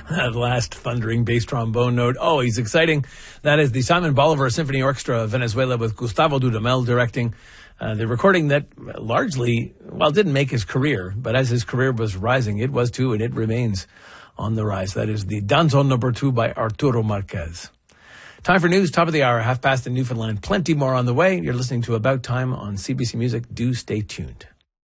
That last thundering bass trombone note. Oh, he's exciting. That is the Simon Bolivar Symphony Orchestra of Venezuela with Gustavo Dudamel directing. The recording that largely, didn't make his career, but as his career was rising, it was too, and it remains on the rise. That is the Danzón No. 2 by Arturo Marquez. Time for news, top of the hour, 5:30 in Newfoundland. Plenty more on the way. You're listening to About Time on CBC Music. Do stay tuned.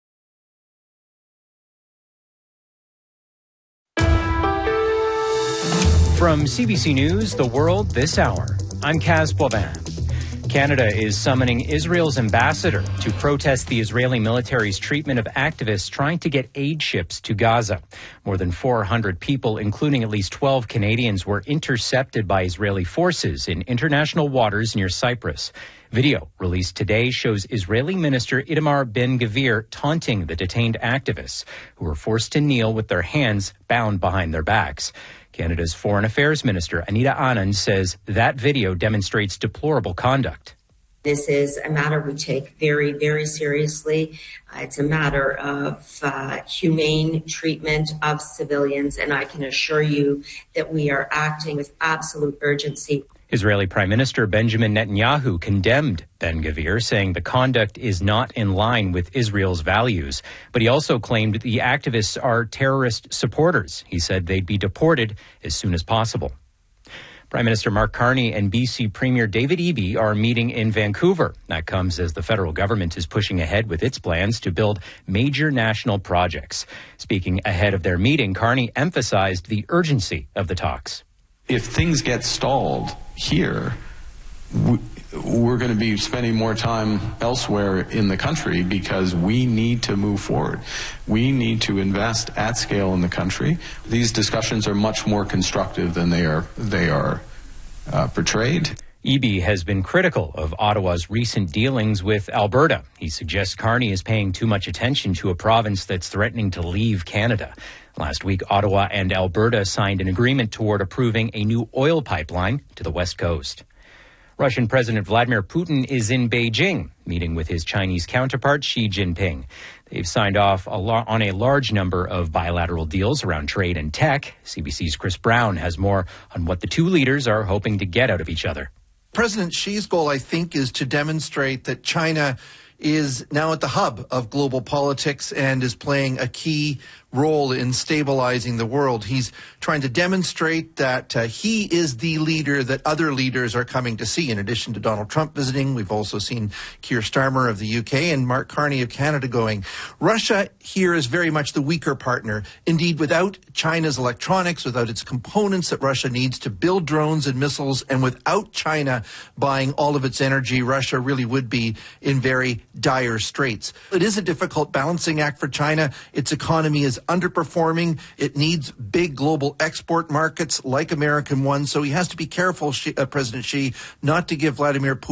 From CBC News, The World This Hour, I'm Kaz Boivin. Canada is summoning Israel's ambassador to protest the Israeli military's treatment of activists trying to get aid ships to Gaza. More than 400 people, including at least 12 Canadians, were intercepted by Israeli forces in international waters near Cyprus. Video released today shows Israeli Minister Itamar Ben-Gvir taunting the detained activists, who were forced to kneel with their hands bound behind their backs. Canada's Foreign Affairs Minister, Anita Anand, says that video demonstrates deplorable conduct. This is a matter we take very, very seriously. It's a matter of humane treatment of civilians, and I can assure you that we are acting with absolute urgency. Israeli Prime Minister Benjamin Netanyahu condemned Ben-Gvir, saying the conduct is not in line with Israel's values. But he also claimed the activists are terrorist supporters. He said they'd be deported as soon as possible. Prime Minister Mark Carney and BC Premier David Eby are meeting in Vancouver. That comes as the federal government is pushing ahead with its plans to build major national projects. Speaking ahead of their meeting, Carney emphasized the urgency of the talks. If things get stalled here, we're going to be spending more time elsewhere in the country because we need to move forward. We need to invest at scale in the country. These discussions are much more constructive than they are portrayed. Eby has been critical of Ottawa's recent dealings with Alberta. He suggests Carney is paying too much attention to a province that's threatening to leave Canada. Last week, Ottawa and Alberta signed an agreement toward approving a new oil pipeline to the West Coast. Russian President Vladimir Putin is in Beijing, meeting with his Chinese counterpart Xi Jinping. They've signed off on a large number of bilateral deals around trade and tech. CBC's Chris Brown has more on what the two leaders are hoping to get out of each other. President Xi's goal, I think, is to demonstrate that China is now at the hub of global politics and is playing a key role in stabilizing the world. He's trying to demonstrate that he is the leader that other leaders are coming to see. In addition to Donald Trump visiting, we've also seen Keir Starmer of the UK and Mark Carney of Canada going. Russia here is very much the weaker partner. Indeed, without China's electronics, without its components that Russia needs to build drones and missiles, and without China buying all of its energy, Russia really would be in very dire straits. It is a difficult balancing act for China. Its economy is underperforming. It needs big global export markets like American ones. So he has to be careful, President Xi, not to give Vladimir Putin